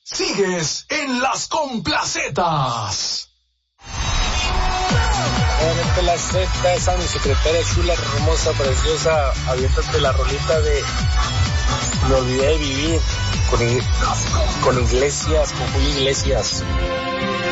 Sigues en Las Complacetas. Obviamente la Z, esa mi secretaria chula, hermosa, preciosa, aviéntate la rolita de Me olvidé de vivir con Iglesias, con Julio Iglesias.